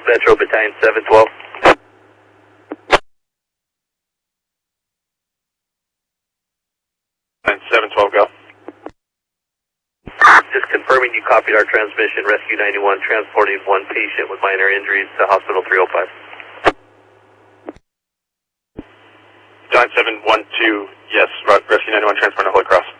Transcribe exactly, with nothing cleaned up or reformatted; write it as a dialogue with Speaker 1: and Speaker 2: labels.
Speaker 1: Metro Battalion seven twelve.
Speaker 2: seven twelve, go.
Speaker 1: Just confirming you copied our transmission, Rescue ninety-one, transporting one patient with minor injuries to Hospital three oh five.
Speaker 2: Battalion seven one two, yes, Rescue ninety-one, transporting to Holy Cross.